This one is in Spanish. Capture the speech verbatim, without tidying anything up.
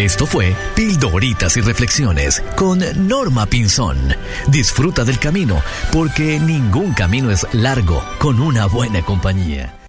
Esto fue Pildoritas y Reflexiones con Norma Pinzón. Disfruta del camino, porque ningún camino es largo con una buena compañía.